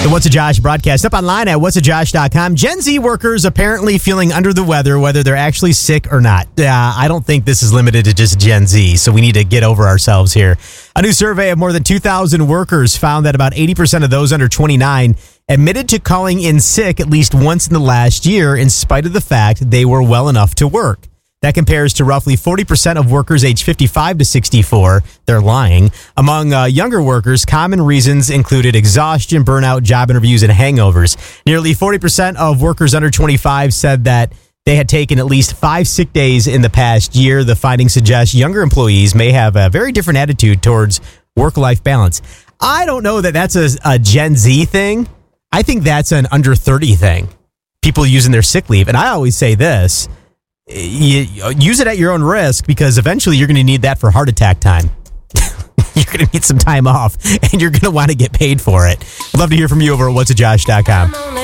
The What's a Josh broadcast up online at whatsajosh.com. Gen Z workers apparently feeling under the weather, whether they're actually sick or not. I don't think this is limited to just Gen Z, so we need to get over ourselves here. A new survey of more than 2,000 workers found that about 80% of those under 29 admitted to calling in sick at least once in the last year, in spite of the fact they were well enough to work. That compares to roughly 40% of workers aged 55 to 64. They're lying. Among younger workers, common reasons included exhaustion, burnout, job interviews, and hangovers. Nearly 40% of workers under 25 said that they had taken at least 5 sick days in the past year. The findings suggest younger employees may have a very different attitude towards work-life balance. I don't know that that's a Gen Z thing. I think that's an under 30 thing. People using their sick leave. And I always say this. Use it at your own risk, because eventually you're going to need that for heart attack time. You're going to need some time off, and you're going to want to get paid for it. I'd love to hear from you over at whatsajosh.com.